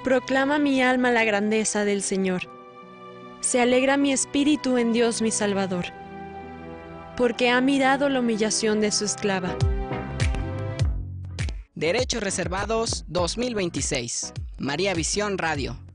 Proclama mi alma la grandeza del Señor. Se alegra mi espíritu en Dios mi Salvador, porque ha mirado la humillación de su esclava. Derechos Reservados 2026. María Visión Radio.